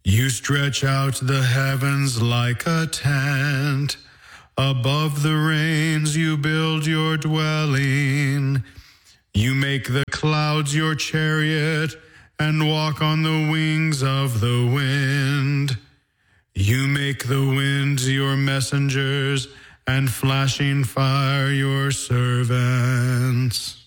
You stretch out the heavens like a tent. Above the rains you build your dwelling. You make the clouds your chariot and walk on the wings of the wind. You make the winds your messengers and flashing fire your servants.